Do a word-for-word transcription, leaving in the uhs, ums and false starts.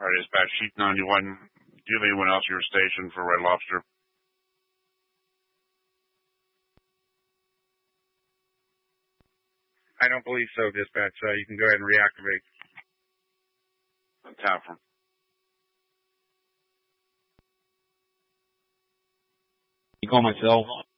All right, dispatch, Sheep ninety-one. Do you have anyone else at your station for Red Lobster? I don't believe so, dispatch. Uh, you can go ahead and reactivate. Tap from. You call myself.